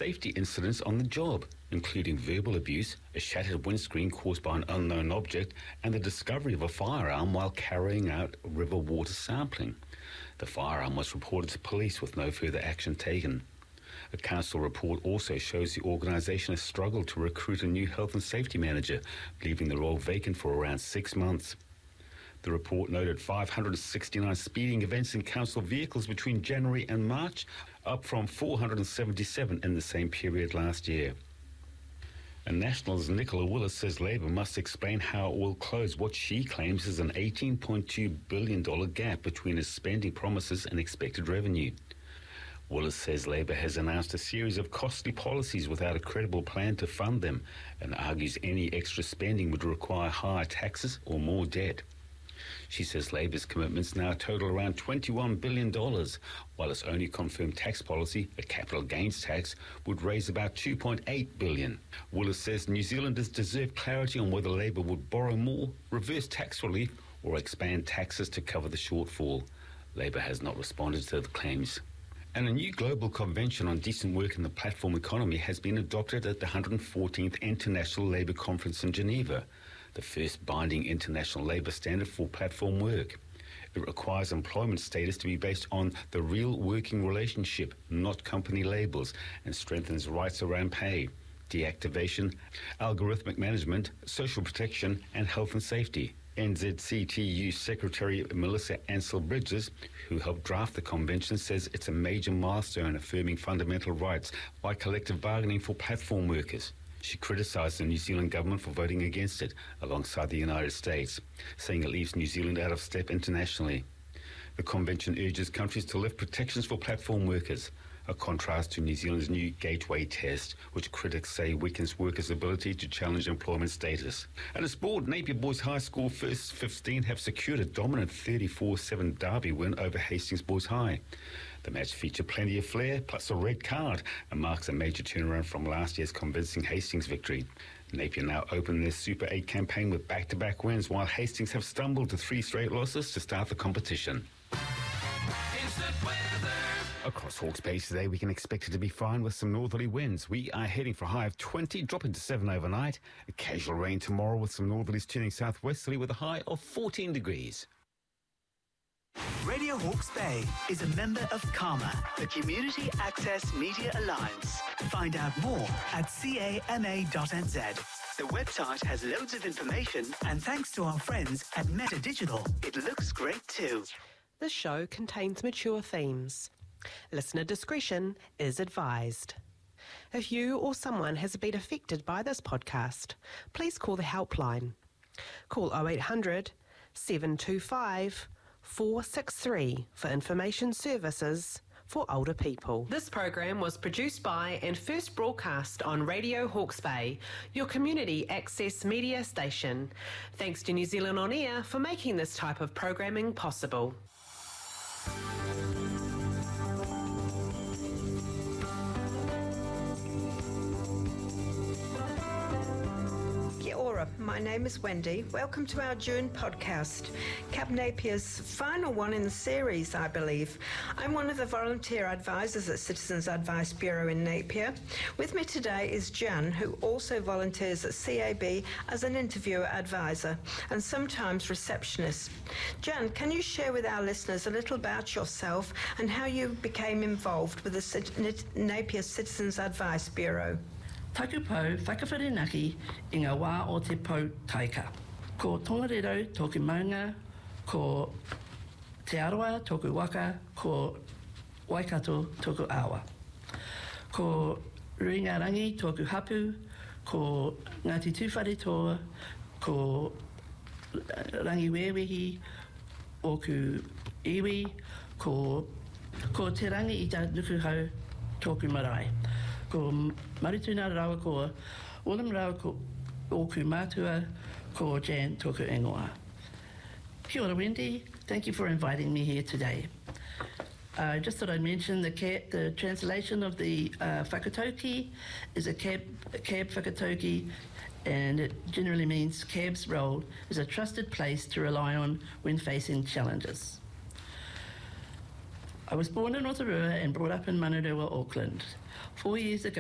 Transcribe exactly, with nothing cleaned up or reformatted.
safety incidents on the job, including verbal abuse, a shattered windscreen caused by an unknown object, and the discovery of a firearm while carrying out river water sampling. The firearm was reported to police with no further action taken. A council report also shows the organisation has struggled to recruit a new health and safety manager, leaving the role vacant for around six months. The report noted five hundred sixty-nine speeding events in council vehicles between January and March, up from four hundred seventy-seven in the same period last year. And National's Nicola Willis says Labour must explain how it will close what she claims is an eighteen point two billion dollars gap between its spending promises and expected revenue. Willis says Labour has announced a series of costly policies without a credible plan to fund them, and argues any extra spending would require higher taxes or more debt. She says Labour's commitments now total around twenty-one billion dollars, while its only confirmed tax policy, a capital gains tax, would raise about two point eight billion dollars. Willis says New Zealanders deserve clarity on whether Labour would borrow more, reverse tax relief, or expand taxes to cover the shortfall. Labour has not responded to the claims. And a new global convention on decent work in the platform economy has been adopted at the one hundred fourteenth International Labour Conference in Geneva, the first binding international labour standard for platform work. It requires employment status to be based on the real working relationship, not company labels, and strengthens rights around pay, deactivation, algorithmic management, social protection, and health and safety. N Z C T U Secretary Melissa Ansell-Bridges, who helped draft the convention, says it's a major milestone affirming fundamental rights by collective bargaining for platform workers. She criticised the New Zealand government for voting against it, alongside the United States, saying it leaves New Zealand out of step internationally. The convention urges countries to lift protections for platform workers, a contrast to New Zealand's new gateway test, which critics say weakens workers' ability to challenge employment status. And in sport, Napier Boys High School First fifteen have secured a dominant thirty-four seven derby win over Hastings Boys High. The match featured plenty of flair, plus a red card, and marks a major turnaround from last year's convincing Hastings victory. Napier now open their Super eight campaign with back-to-back wins, while Hastings have stumbled to three straight losses to start the competition. Across Hawke's Bay today, we can expect it to be fine with some northerly winds. We are heading for a high of twenty, dropping to seven overnight. A casual rain tomorrow with some northerlies turning southwesterly with a high of fourteen degrees. Radio Hawke's Bay is a member of CAMA, the Community Access Media Alliance. Find out more at C A M A dot N Z. The website has loads of information, and thanks to our friends at Meta Digital, it looks great too. This show contains mature themes. Listener discretion is advised. If you or someone has been affected by this podcast, please call the helpline. Call oh eight hundred, seven two five, four six three for information services for older people. This program was produced by and first broadcast on Radio Hawke's Bay, your community access media station. Thanks to New Zealand On Air for making this type of programming possible. My name is Wendy. Welcome to our June podcast, Cap Napier's final one in the series, I believe. I'm one of the volunteer advisors at Citizens Advice Bureau in Napier. With me today is Jan, who also volunteers at C A B as an interviewer advisor and sometimes receptionist. Jan, can you share with our listeners a little about yourself and how you became involved with the Napier Citizens Advice Bureau? Taku pau whakawhirinaki i ngā wā o te pau taika. Ko tongariro tōku maunga, ko te aroa tōku waka, ko waikato tōku awa. Ko Ruingarangi tōku hapu, ko Ngāti Tūwhare toa, ko Rangi Wewehi oku iwi, ko, ko te rangi i tā nukuhau tōku marae. Ko Marutuna rawa ko Olam rawa ko oku mātua ko Jan tōku ingoa. Kia ora Wendy, thank you for inviting me here today. I uh, just thought I'd mention the, cab, the translation of the uh, whakatauki is a cab, a cab whakatauki, and it generally means cab's role is a trusted place to rely on when facing challenges. I was born in Rotorua and brought up in Manurewa, Auckland. Four years ago,